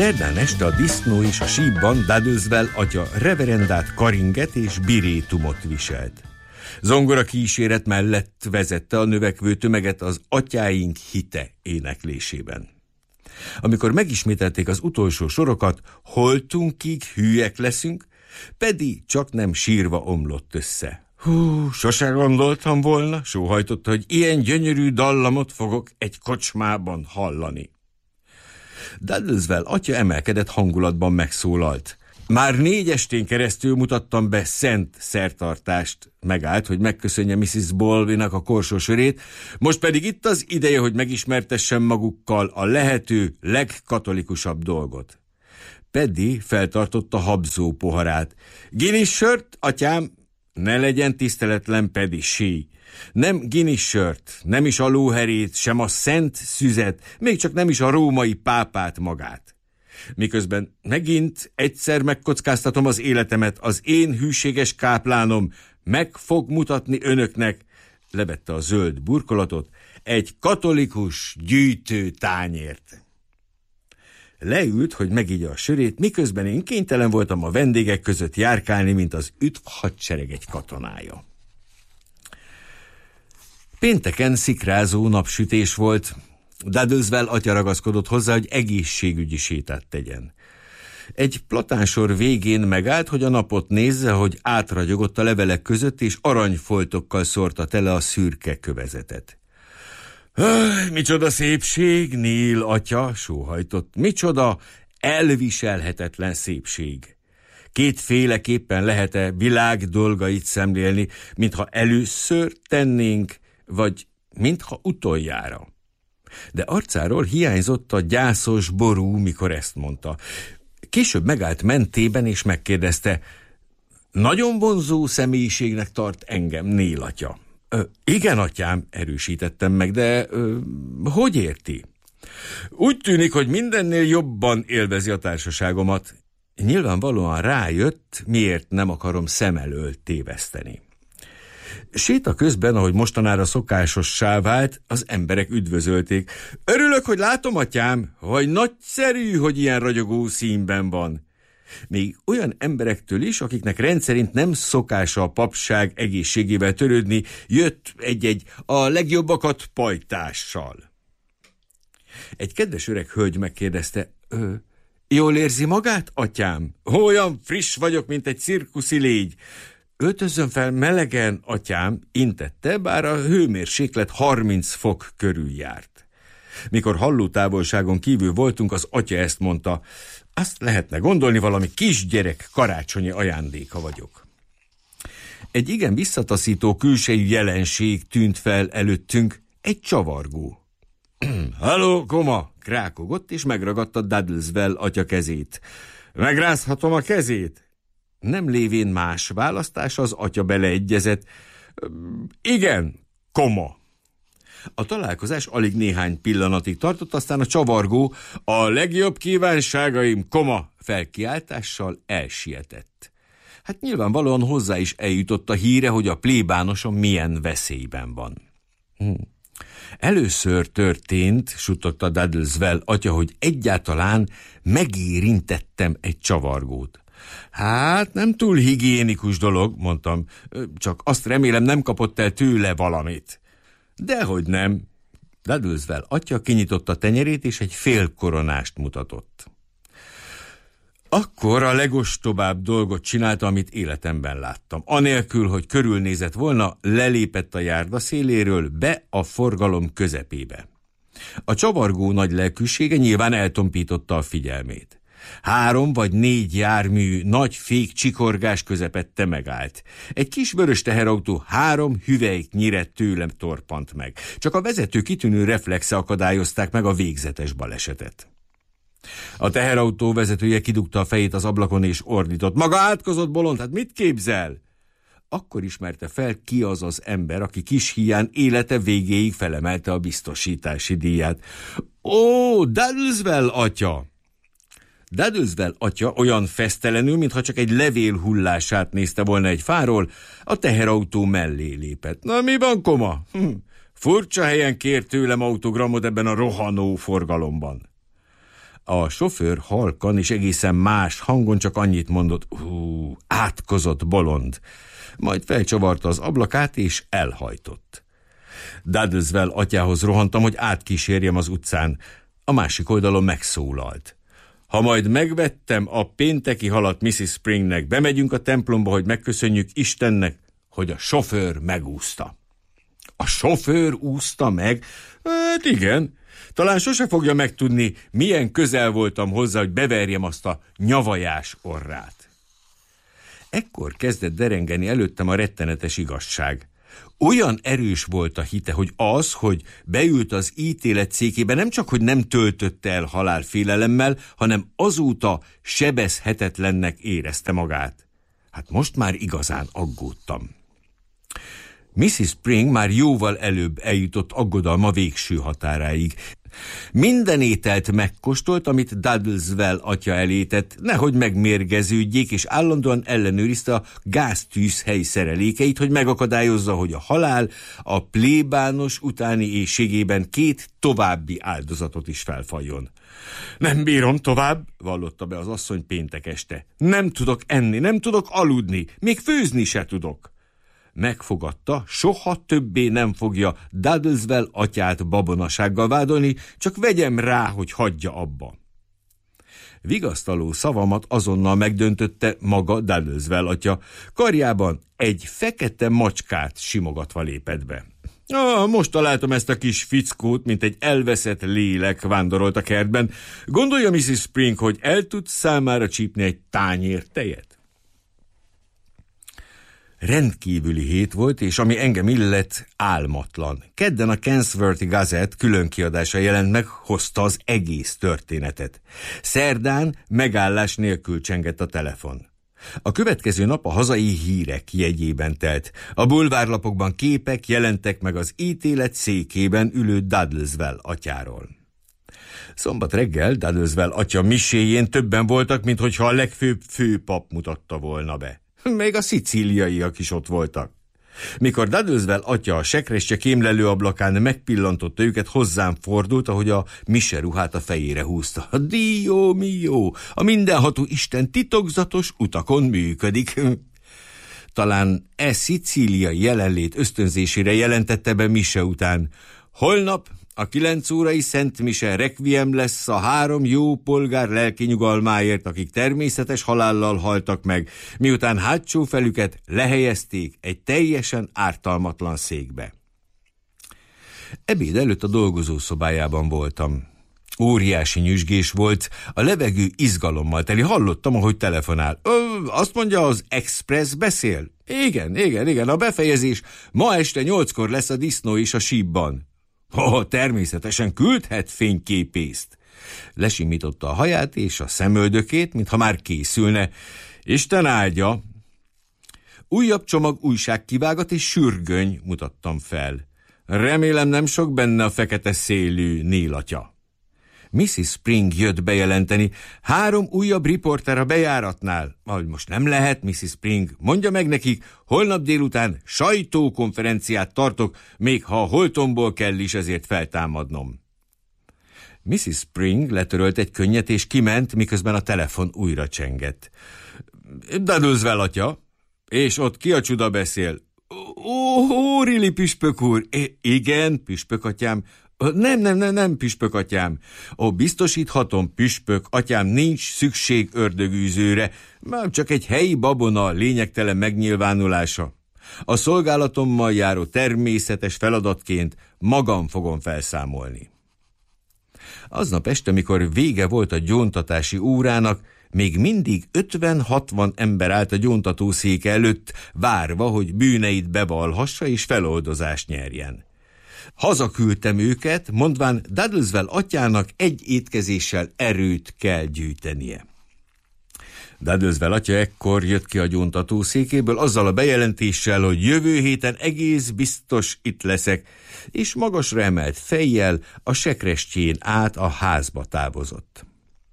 Szerdán este a disznó és a sípban Duddleswell atya reverendát, karinget és birétumot viselt. Zongora kíséret mellett vezette a növekvő tömeget az Atyáink hite éneklésében. Amikor megismételték az utolsó sorokat, holtunkig hülyek leszünk, Paddy csak nem sírva omlott össze. Sose gondoltam volna, sóhajtotta, hogy ilyen gyönyörű dallamot fogok egy kocsmában hallani. Duddleswell atya emelkedett hangulatban megszólalt. Már 4 estén keresztül mutattam be szent szertartást. Megállt, hogy megköszönje Mrs. Baldwinnak a korsósörét, most pedig itt az ideje, hogy megismertessem magukkal a lehető legkatolikusabb dolgot. Paddy feltartotta habzó poharát. Guinness sört, atyám? Ne legyen tiszteletlen, Paddy, sí. Nem Guinness sört, nem is a lóherét, sem a szent szüzet, még csak nem is a római pápát magát. Miközben megint egyszer megkockáztatom az életemet, az én hűséges káplánom meg fog mutatni önöknek, levette a zöld burkolatot, egy katolikus gyűjtő tányért. Leült, hogy megigye a sörét, miközben én kénytelen voltam a vendégek között járkálni, mint az üdv hadsereg egy katonája. Pénteken szikrázó napsütés volt. Duddleswell atya ragaszkodott hozzá, hogy egészségügyi sétát tegyen. Egy platánsor végén megállt, hogy a napot nézze, hogy átragyogott a levelek között, és aranyfoltokkal szórta tele a szürke kövezetet. Micsoda szépség, Neil atya, sóhajtott. Micsoda elviselhetetlen szépség. Kétféleképpen lehet-e világ dolgait szemlélni, mintha először tennénk, vagy mintha utoljára. De arcáról hiányzott a gyászos ború, mikor ezt mondta. Később megállt mentében, és megkérdezte, nagyon vonzó személyiségnek tart engem, Neil atya. Igen, atyám, erősítettem meg, de hogy érti? Úgy tűnik, hogy mindennél jobban élvezi a társaságomat. Nyilvánvalóan rájött, miért nem akarom szem elől téveszteni. Séta közben, ahogy mostanára szokásossá vált, az emberek üdvözölték. Örülök, hogy látom, atyám, vagy nagyszerű, hogy ilyen ragyogó színben van. Még olyan emberektől is, akiknek rendszerint nem szokása a papság egészségével törődni, jött egy-egy a legjobbakat pajtással. Egy kedves öreg hölgy megkérdezte, jól érzi magát, atyám? Olyan friss vagyok, mint egy cirkuszi légy. Öltözzön fel melegen, atyám, intette, bár a hőmérséklet 30 fok körül járt. Mikor hallótávolságon kívül voltunk, az atya ezt mondta, azt lehetne gondolni, valami kisgyerek karácsonyi ajándéka vagyok. Egy igen visszataszító külsejű jelenség tűnt fel előttünk, egy csavargó. Halló, koma! Krákogott, és megragadta Duddleswell atya kezét. Megrázhatom a kezét? Nem lévén más választás, az atya beleegyezett. Igen, koma. A találkozás alig néhány pillanatig tartott, aztán a csavargó a legjobb kívánságaim, koma felkiáltással elsietett. Hát nyilvánvalóan hozzá is eljutott a híre, hogy a plébánosom milyen veszélyben van. Először történt, suttogta Duddleswell atya, hogy egyáltalán megérintettem egy csavargót. Hát nem túl higiénikus dolog, mondtam, csak azt remélem nem kapott el tőle valamit. Dehogy nem. Duddleswell atya kinyitotta tenyerét, és egy félkoronást mutatott. Akkor a legostobább dolgot csinálta, amit életemben láttam. Anélkül, hogy körülnézett volna, lelépett a járda széléről be a forgalom közepébe. A csavargó nagy lelkűsége nyilván eltompította a figyelmét. 3 vagy 4 jármű nagy fék csikorgás közepette megállt. Egy kis vörös teherautó 3 hüvelyknyire tőlem torpant meg. Csak a vezető kitűnő reflexe akadályozták meg a végzetes balesetet. A teherautó vezetője kidugta a fejét az ablakon és ordított. Maga átkozott bolond, hát mit képzel? Akkor ismerte fel, ki az az ember, aki kis híján élete végéig felemelte a biztosítási díját. Ó, Duddleswell atya! Duddleswell atya olyan fesztelenül, mintha csak egy levél hullását nézte volna egy fáról, a teherautó mellé lépett. Na, mi van, koma? Furcsa helyen kért tőlem autogramot ebben a rohanó forgalomban. A sofőr halkan és egészen más hangon csak annyit mondott: átkozott bolond. Majd felcsavarta az ablakát és elhajtott. Duddleswell atyához rohantam, hogy átkísérjem az utcán. A másik oldalon megszólalt: ha majd megvettem a pénteki halat Mrs. Springnek, bemegyünk a templomba, hogy megköszönjük Istennek, hogy a sofőr megúszta. A sofőr úszta meg? Hát igen. Talán sose fogja megtudni, milyen közel voltam hozzá, hogy beverjem azt a nyavajás orrát. Ekkor kezdett derengeni előttem a rettenetes igazság. Olyan erős volt a hite, hogy beült az ítélet székébe, nem csak, hogy nem töltötte el halálfélelemmel, hanem azóta sebezhetetlennek érezte magát. Hát most már igazán aggódtam. Mrs. Spring már jóval előbb eljutott aggodalma végső határáig. Minden ételt megkóstolt, amit Duddleswell atya elé tett, nehogy megmérgeződjék, és állandóan ellenőrizte a gáztűzhely szerelékeit, hogy megakadályozza, hogy a halál a plébános utáni éhségében 2 további áldozatot is felfaljon. Nem bírom tovább, vallotta be az asszony péntek este. Nem tudok enni, nem tudok aludni, még főzni se tudok. Megfogadta, soha többé nem fogja Duddleswell atyát babonasággal vádolni, csak vegyem rá, hogy hagyja abba. Vigasztaló szavamat azonnal megdöntötte maga Duddleswell atya. Karjában egy fekete macskát simogatva lépett be. Most találtam ezt a kis fickót, mint egy elveszett lélek vándorolt a kertben. Gondolja Mrs. Spring, hogy el tud számára csípni egy tányér tejet? Rendkívüli hét volt, és ami engem illet, álmatlan. Kedden a Kensworthy Gazette különkiadása jelent meg, hozta az egész történetet. Szerdán megállás nélkül csengett a telefon. A következő nap a hazai hírek jegyében telt. A bulvárlapokban képek jelentek meg az ítélet székében ülő Duddleswell atyáról. Szombat reggel Duddleswell atya miséjén többen voltak, minthogyha a legfőbb főpap mutatta volna be. Még a szicíliaiak is ott voltak. Mikor Duddleswell atya a sekrestye kémlelő ablakán megpillantotta őket, hozzám fordult, ahogy a mise ruhát a fejére húzta. Dio mio, a mindenható Isten titokzatos utakon működik. Talán szicíliai jelenlét ösztönzésére jelentette be mise után: holnap a 9 órai Szent Mise requiem lesz a 3 jó polgár lelki nyugalmáért, akik természetes halállal haltak meg, miután hátsó felüket lehelyezték egy teljesen ártalmatlan székbe. Ebéd előtt a dolgozószobájában voltam. Óriási nyüzsgés volt, a levegő izgalommal teli. Hallottam, ahogy telefonál. Azt mondja, az Express beszél? Igen, a befejezés ma este 8-kor lesz a disznó is a sípban. Természetesen küldhet fényképészt. Lesimította a haját és a szemöldökét, mintha már készülne. Isten áldja! Újabb csomag újságkivágat és sürgöny mutattam fel. Remélem nem sok benne a fekete szélű Neil atya. Mrs. Spring jött bejelenteni: 3 újabb riporter a bejáratnál. Ahogy most nem lehet, Mrs. Spring, mondja meg nekik, holnap délután sajtókonferenciát tartok, még ha a holtomból kell is ezért feltámadnom. Mrs. Spring letörölt egy könnyet és kiment, miközben a telefon újra csengett. Duddleswell atya, és ott ki a csuda beszél? Rilly püspök úr. Igen, püspök atyám. Nem, püspök atyám. Biztosíthatom, püspök atyám, nincs szükség ördögűzőre, már csak egy helyi babona lényegtelen megnyilvánulása. A szolgálatommal járó természetes feladatként magam fogom felszámolni. Aznap este, mikor vége volt a gyóntatási órának, még mindig 50-60 ember állt a gyóntatószék előtt, várva, hogy bűneit bevallhassa és feloldozást nyerjen. Hazaküldtem őket, mondván Duddleswell atyának egy étkezéssel erőt kell gyűjtenie. Duddleswell atya ekkor jött ki a gyóntatószékéből azzal a bejelentéssel, hogy jövő héten egész biztos itt leszek, és magasra emelt fejjel a sekrestjén át a házba távozott.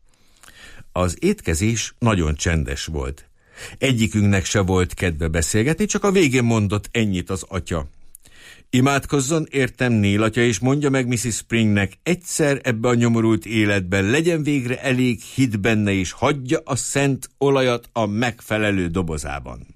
Az étkezés nagyon csendes volt. Egyikünknek se volt kedve beszélgetni, csak a végén mondott ennyit az atya. Imádkozzon értem Neil atya, és mondja meg Mrs. Springnek, egyszer ebbe a nyomorult életben legyen végre elég hit benne, és hagyja a szent olajat a megfelelő dobozában.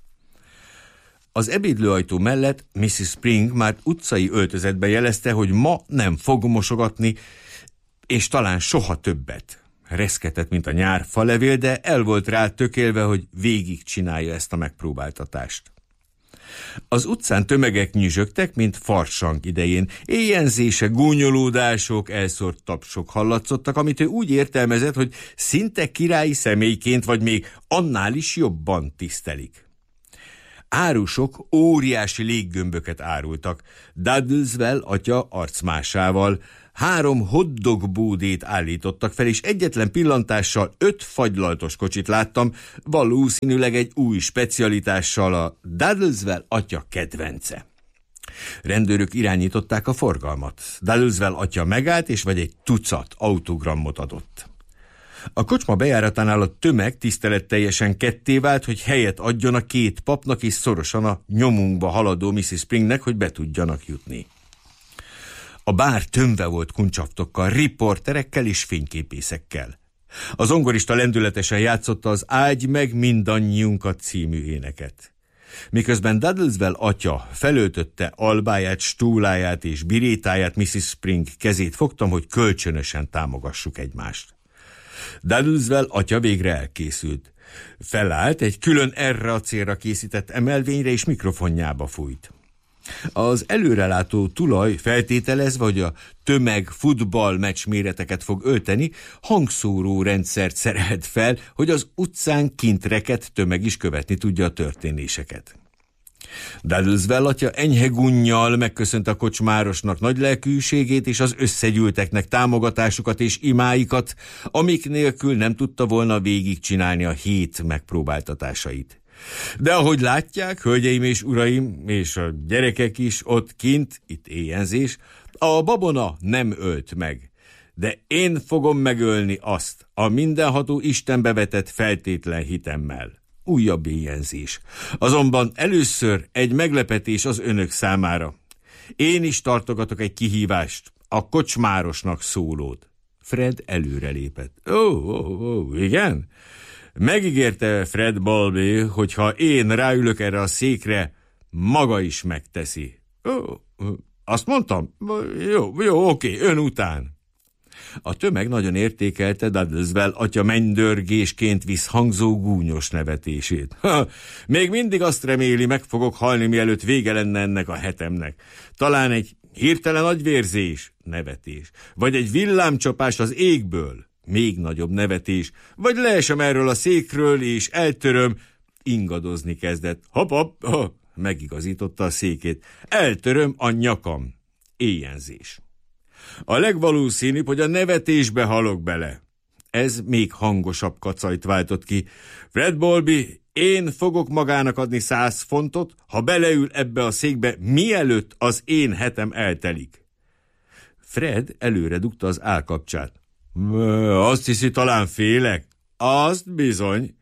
Az ebédlőajtó mellett Mrs. Spring már utcai öltözetben jelezte, hogy ma nem fog mosogatni, és talán soha többet. Reszketett, mint a nyár falevél, de el volt rá tökélve, hogy végig csinálja ezt a megpróbáltatást. Az utcán tömegek nyüzsögtek, mint farsang idején. Éjjenzése, gúnyolódások, elszórt tapsok hallatszottak, amit ő úgy értelmezett, hogy szinte királyi személyként, vagy még annál is jobban tisztelik. Árusok óriási léggömböket árultak. Duddleswell atya arcmásával 3 hotdog búdét állítottak fel, és egyetlen pillantással 5 fagylaltos kocsit láttam, valószínűleg egy új specialitással, a Duddleswell atya kedvence. Rendőrök irányították a forgalmat. Duddleswell atya megállt, és vagy egy tucat autogramot adott. A kocsma bejáratánál a tömeg tiszteletteljesen ketté vált, hogy helyet adjon a 2 papnak és szorosan a nyomunkba haladó Mrs. Springnek, hogy be tudjanak jutni. A bár tömve volt kuncsaftokkal, riporterekkel és fényképészekkel. A zongorista lendületesen játszotta az Áldj meg mindannyiunkat című éneket. Miközben Duddleswell atya felöltötte albáját, stúláját és birétáját, Mrs. Spring kezét fogtam, hogy kölcsönösen támogassuk egymást. Duddleswell atya végre elkészült. Felállt, egy külön erre a célra készített emelvényre, és mikrofonjába fújt. Az előrelátó tulaj, feltételezve, hogy a tömeg futballmeccs méreteket fog ölteni, hangszóró rendszert szerelt fel, hogy az utcán kint rekedt tömeg is követni tudja a történéseket. Duddleswell atya enyhe gunnyal megköszönt a kocsmárosnak nagy lelkűségét és az összegyűlteknek támogatásukat és imáikat, amik nélkül nem tudta volna végigcsinálni a 7 megpróbáltatásait. De ahogy látják, hölgyeim és uraim, és a gyerekek is ott kint, itt éjjenzés, a babona nem ölt meg. De én fogom megölni azt, a mindenható Istenbe vetett feltétlen hitemmel. Újabb éjjenzés. Azonban először egy meglepetés az önök számára. Én is tartogatok egy kihívást, a kocsmárosnak szólót. Fred előrelépett. Igen? Megígérte Fred Balby, hogy ha én ráülök erre a székre, maga is megteszi. Azt mondtam? Jó, oké, ön után. A tömeg nagyon értékelte Duddleswell atya mennydörgésként visszhangzó gúnyos nevetését. Még mindig azt reméli, meg fogok halni, mielőtt vége lenne ennek a hetemnek. Talán egy hirtelen agyvérzés, nevetés, vagy egy villámcsapás az égből, még nagyobb nevetés, vagy leesem erről a székről, és eltöröm, ingadozni kezdett. Hopp, megigazította a székét. Eltöröm a nyakam. Éjjenzés. A legvalószínűbb, hogy a nevetésbe halok bele. Ez még hangosabb kacajt váltott ki. Fred Balby, én fogok magának adni 100 fontot, ha beleül ebbe a székbe, mielőtt az én hetem eltelik. Fred előre dugta az állkapcsát. Azt hiszi, talán félek? Azt bizony.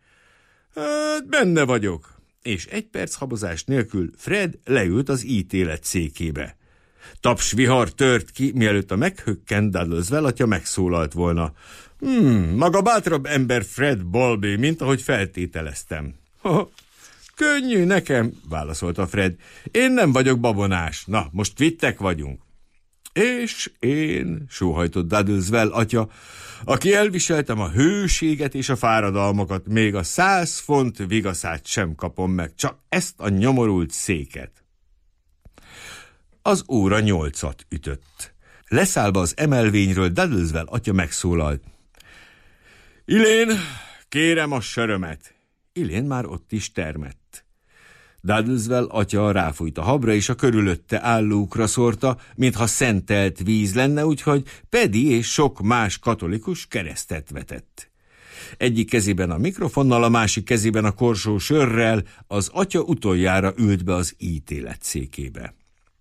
Hát benne vagyok. És 1 perc habozás nélkül Fred leült az ítélet székébe. Tapsvihar tört ki, mielőtt a meghökkent Duddleswell atya megszólalt volna. Maga bátrabb ember Fred Balby, mint ahogy feltételeztem. Könnyű nekem, válaszolta Fred. Én nem vagyok babonás. Na, most vittek vagyunk. És én, sóhajtott Duddleswell atya, aki elviseltem a hőséget és a fáradalmakat, még a 100 font vigaszát sem kapom meg, csak ezt a nyomorult széket. Az óra 8-at ütött. Leszállva az emelvényről, Duddleswell atya megszólalt. Ilén, kérem a sörömet. Ilén már ott is termett. Duddleswell atya ráfújt a habra, és a körülötte állókra szórta, mintha szentelt víz lenne, úgyhogy Paddy és sok más katolikus keresztet vetett. Egyik kezében a mikrofonnal, a másik kezében a korsó sörrel az atya utoljára ült be az ítélet székébe.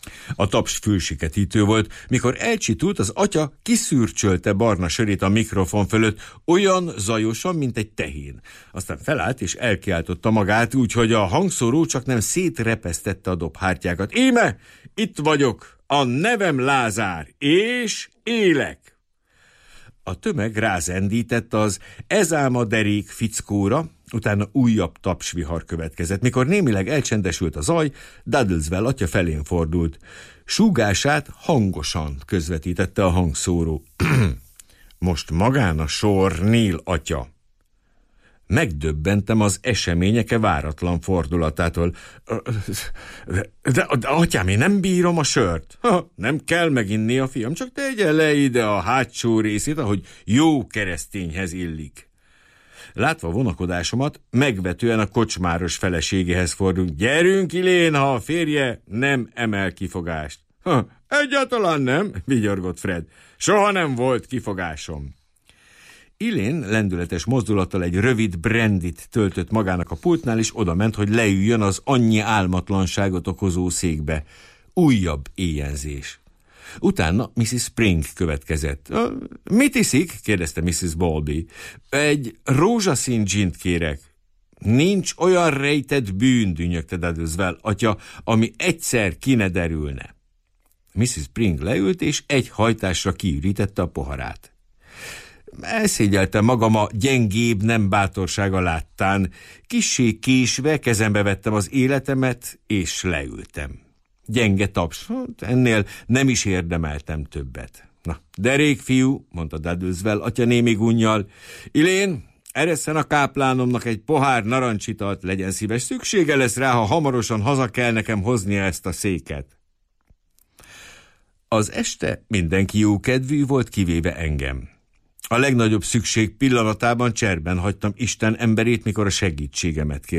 A taps fülsiketítő volt, mikor elcsitult, az atya kiszürcsölte barna sörét a mikrofon fölött, olyan zajosan, mint egy tehén. Aztán felállt és elkiáltotta magát, úgyhogy a hangszóró csak nem szétrepesztette a dobhártyákat. Íme, itt vagyok, a nevem Lázár, és élek! A tömeg rázendített az ez ám a derék fickóra, utána újabb tapsvihar következett. Mikor némileg elcsendesült a zaj, Duddleswell atya felén fordult. Súgását hangosan közvetítette a hangszóró. Most magán a sor, Neil atya. Megdöbbentem az eseményeke váratlan fordulatától. De atyám, én nem bírom a sört. Nem kell meginni a fiam, csak tegye le ide a hátsó részét, ahogy jó keresztényhez illik. Látva vonakodásomat, megvetően a kocsmáros feleségéhez fordult. Gyerünk, Ilén, ha a férje nem emel kifogást. Egyáltalán nem, vigyorgott Fred. Soha nem volt kifogásom. Ilén lendületes mozdulattal egy rövid brandit töltött magának a pultnál, és odament, hogy leüljön az annyi álmatlanságot okozó székbe. Újabb éjjelzés. Utána Mrs. Spring következett. Mit iszik? Kérdezte Mrs. Bowlby. Egy rózsaszín gint kérek. Nincs olyan rejtett bűn, dünnyögte Duddleswell atya, ami egyszer ki ne derülne. Mrs. Spring leült, és egy hajtásra kiürítette a poharát. Elszégyeltem magam a gyengébb nem bátorsága láttán. Kissé késve kezembe vettem az életemet, és leültem. Gyenge taps, ennél nem is érdemeltem többet. Na, derék fiú, mondta Duddleswell atya némi gunnyal. Ilén, eresszen a káplánomnak egy pohár narancsitalt, legyen szíves, szüksége lesz rá, ha hamarosan haza kell nekem hoznia ezt a széket. Az este mindenki jókedvű volt, kivéve engem. A legnagyobb szükség pillanatában cserben hagytam Isten emberét, mikor a segítségemet kért.